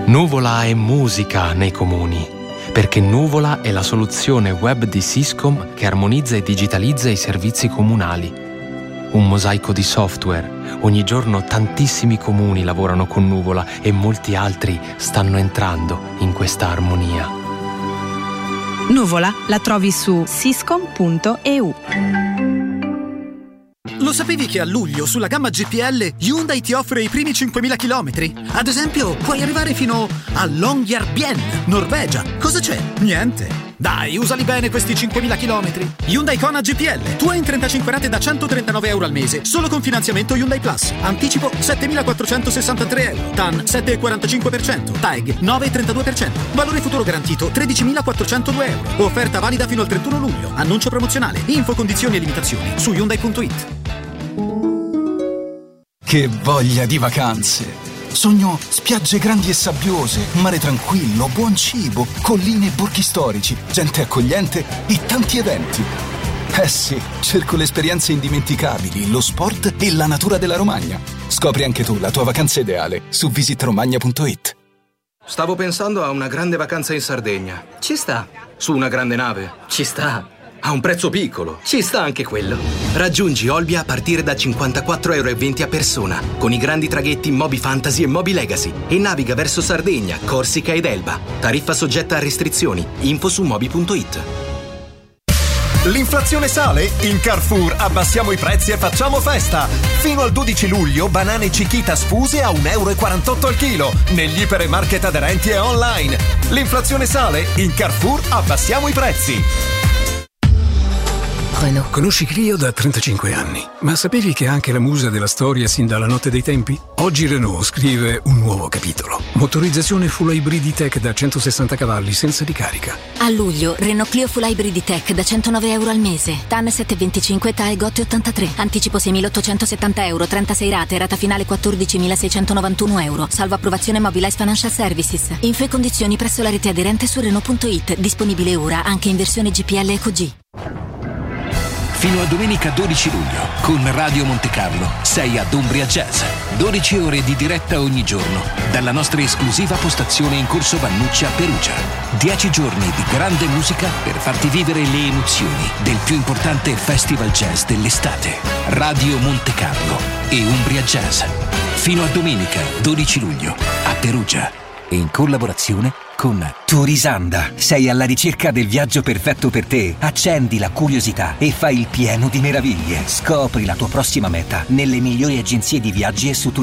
Nuvola è musica nei comuni, perché Nuvola è la soluzione web di Syscom che armonizza e digitalizza i servizi comunali. Un mosaico di software. Ogni giorno tantissimi comuni lavorano con Nuvola e molti altri stanno entrando in questa armonia. Nuvola la trovi su syscom.eu. Lo sapevi che a luglio sulla gamma GPL Hyundai ti offre i primi 5.000 chilometri? Ad esempio, puoi arrivare fino a Longyearbyen, Norvegia. Cosa c'è? Niente. Dai, usali bene questi 5.000 chilometri. Hyundai Kona GPL, tua in 35 rate da €139 al mese, solo con finanziamento Hyundai Plus. Anticipo 7.463 euro. TAN 7,45%. TAEG 9,32%. Valore futuro garantito 13.402 euro. Offerta valida fino al 31 luglio. Annuncio promozionale. Info, condizioni e limitazioni su Hyundai.it. Che voglia di vacanze! Sogno spiagge grandi e sabbiose, mare tranquillo, buon cibo, colline e borghi storici, gente accogliente e tanti eventi. Eh sì, cerco le esperienze indimenticabili, lo sport e la natura della Romagna. Scopri anche tu la tua vacanza ideale su visitromagna.it. Stavo pensando a una grande vacanza in Sardegna. Ci sta. Su una grande nave. Ci sta. A un prezzo piccolo. Ci sta anche quello. Raggiungi Olbia a partire da €54,20 a persona, con i grandi traghetti Moby Fantasy e Moby Legacy, e naviga verso Sardegna, Corsica ed Elba. Tariffa soggetta a restrizioni. Info su moby.it. L'inflazione sale? In Carrefour abbassiamo i prezzi e facciamo festa! Fino al 12 luglio banane Chiquita sfuse a €1,48 al chilo, negli ipermarket aderenti e online. L'inflazione sale? In Carrefour abbassiamo i prezzi! Renault. Conosci Clio da 35 anni, ma sapevi che è anche la musa della storia sin dalla notte dei tempi? Oggi Renault scrive un nuovo capitolo. Motorizzazione full hybrid tech da 160 cavalli senza ricarica. A luglio, Renault Clio full hybrid tech da €109 al mese. TAN 7,25, TAEG 8,83. Anticipo €6.870, 36 rate, rata finale €14.691. Salvo approvazione Mobilize Financial Services. Info e condizioni presso la rete aderente su Renault.it. Disponibile ora anche in versione GPL Eco G. Fino a domenica 12 luglio, con Radio Monte Carlo, sei ad Umbria Jazz. 12 ore di diretta ogni giorno, dalla nostra esclusiva postazione in Corso Vannucci a Perugia. 10 giorni di grande musica per farti vivere le emozioni del più importante festival jazz dell'estate. Radio Monte Carlo e Umbria Jazz. Fino a domenica 12 luglio, a Perugia. In collaborazione con Turisanda. Sei alla ricerca del viaggio perfetto per te? Accendi la curiosità e fai il pieno di meraviglie. Scopri la tua prossima meta nelle migliori agenzie di viaggi e su